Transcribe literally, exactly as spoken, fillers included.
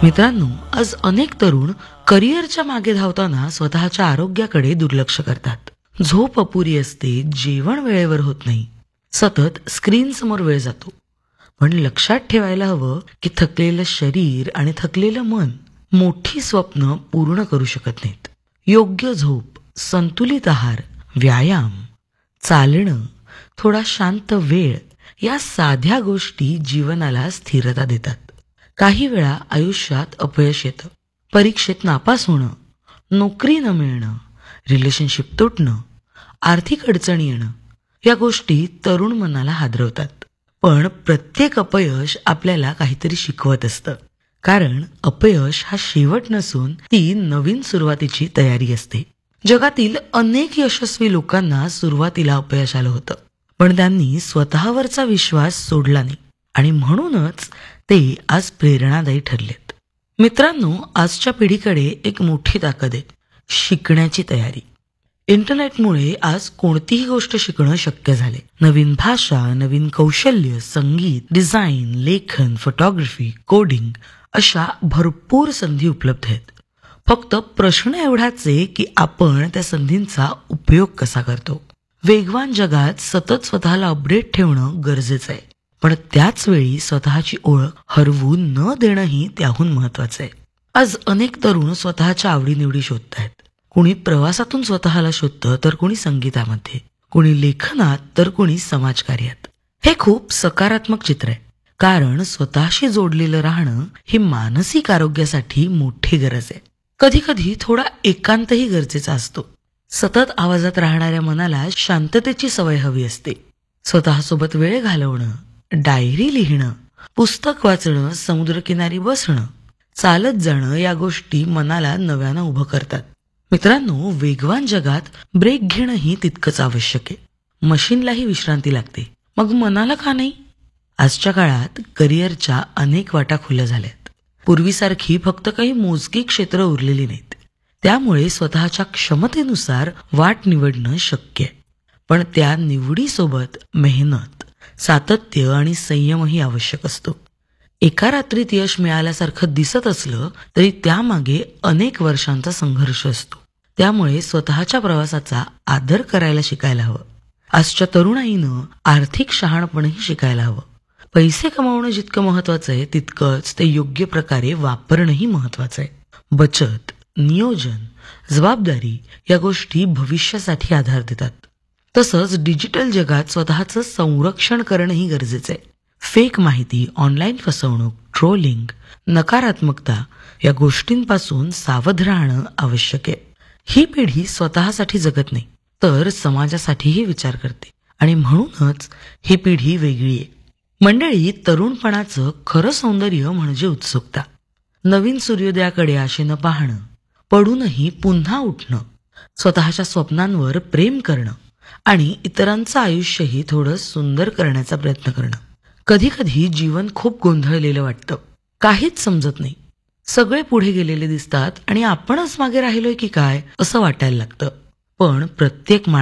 मित्रांनो, आज अनेक तरुण करिअरच्या मागे धावताना स्वतःच्या आरोग्याकडे दुर्लक्ष करतात. झोप अपुरी असते, जेवण वेळेवर होत नाही, सतत स्क्रीन समोर वेळ जातो. पण लक्षात ठेवायला हवं की थकलेलं शरीर आणि थकलेलं मन मोठी स्वप्न पूर्ण करू शकत नाहीत. योग्य झोप, संतुलित आहार, व्यायाम, चालणं, थोडा शांत वेळ या साध्या गोष्टी जीवनाला स्थिरता देतात. काही वेळा आयुष्यात अपयश येतं, परीक्षेत नापास होणं, नोकरी न मिळणं, रिलेशनशिप तुटणं, आर्थिक अडचणी येणं या गोष्टी तरुण मनाला हादरवतात. पण प्रत्येक अपयश आपल्याला काहीतरी शिकवत असतं, कारण अपयश हा शेवट नसून ती नवीन सुरुवातीची तयारी असते. जगातील अनेक यशस्वी लोकांना सुरुवातीला अपयश आलं होतं, पण त्यांनी स्वतःवरचा विश्वास सोडला नाही आणि म्हणूनच ते आज प्रेरणादायी ठरलेत. मित्रांनो, आजच्या पिढीकडे एक मोठी ताकद आहे, शिकण्याची तयारी. इंटरनेटमुळे आज कोणतीही गोष्ट शिकणं शक्य झाले. नवीन भाषा, नवीन कौशल्य, संगीत, डिझाईन, लेखन, फोटोग्राफी, कोडिंग अशा भरपूर संधी उपलब्ध आहेत. फक्त प्रश्न एवढाच आहे की आपण त्या संधींचा उपयोग कसा करतो. वेगवान जगात सतत स्वतःला अपडेट ठेवणं गरजेचं आहे, पण त्याच वेळी स्वतःची ओळख हरवू न देणंही त्याहून महत्वाचं आहे. आज अनेक तरुण स्वतःच्या आवडीनिवडी शोधत आहेत. कुणी प्रवासातून स्वतःला शोधतं, तर कुणी संगीतामध्ये, कुणी लेखनात, तर कुणी समाजकार्यात. हे खूप सकारात्मक चित्र आहे, कारण स्वतःशी जोडलेलं राहणं ही मानसिक आरोग्यासाठी मोठी गरज आहे. कधी कधी थोडा एकांतही गरजेचा असतो. सतत आवाजात राहणाऱ्या मनाला शांततेची सवय हवी असते. स्वतःसोबत वेळ घालवणं, डायरी लिहिणं, पुस्तक वाचणं, समुद्रकिनारी बसणं, चालत जाणं या गोष्टी मनाला नव्यानं उभं करतात. मित्रांनो, वेगवान जगात ब्रेक घेणंही तितकंच आवश्यक आहे. मशीनलाही विश्रांती लागते, मग मनाला का नाही? आजच्या काळात करिअरच्या अनेक वाटा खुल्या झाल्यात. पूर्वीसारखी फक्त काही मोजकी क्षेत्र उरलेली नाहीत. त्यामुळे स्वतःच्या क्षमतेनुसार वाट निवडणं शक्य आहे. पण त्या निवडीसोबत मेहनत, सातत्य आणि संयमही आवश्यक असतो. एका रात्रीत यश मिळाल्यासारखं दिसत असलं तरी त्यामागे अनेक वर्षांचा संघर्ष असतो. त्यामुळे स्वतःच्या प्रवासाचा आदर करायला शिकायला हवं. आजच्या तरुणाईनं आर्थिक शहाणपणही शिकायला हवं. पैसे कमावणं जितकं महत्वाचं आहे, तितकंच ते योग्य प्रकारे वापरणंही महत्वाचं आहे. बचत, नियोजन, जबाबदारी या गोष्टी भविष्यासाठी आधार देतात. तसंच डिजिटल जगात स्वतःचं संरक्षण करणंही गरजेचं आहे. फेक माहिती, ऑनलाईन फसवणूक, ट्रोलिंग, नकारात्मकता या गोष्टींपासून सावध राहणं आवश्यक आहे. ही पिढी स्वतःसाठी जगत नाही, तर समाजासाठीही विचार करते आणि म्हणूनच ही पिढी वेगळी आहे. मंडळी, तरुणपणाचं खरं सौंदर्य म्हणजे उत्सुकता. नवीन सूर्योदयाकडे आशेनं पाहणं, पडूनही पुन्हा उठणं, स्वतःच्या स्वप्नांवर प्रेम करणं आणि इतरांचं आयुष्यही थोडं सुंदर करण्याचा प्रयत्न करणं. कधी कधी जीवन खूप गोंधळलेलं वाटतं, काहीच समजत नाही. सगळे पुढे गेलेले दिसतात आणि आपणच मागे राहिलोय की काय असं वाटायला लागतं. पण प्रत्येक